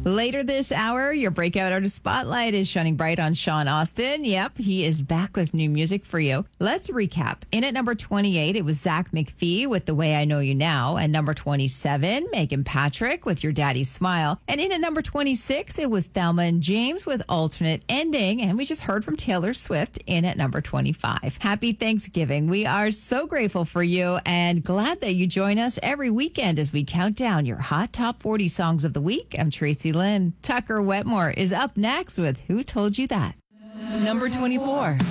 Later this hour, your breakout artist spotlight is shining bright on Sean Austin. Yep, he is back with new music for you. Let's recap. In at number 28, it was Zach McPhee with The Way I Know You Now. At number 27, Megan Patrick with Your Daddy's Smile. And in at number 26, it was Thelma and James with Alternate Ending. And we just heard from Taylor Swift in at number 25. Happy Thanksgiving. We are so grateful for you and glad that you join us every weekend as we count down your hot top 40 songs of the week. I'm Tracy Lynn. Tucker Wetmore is up next with Who Told You That? Number 24.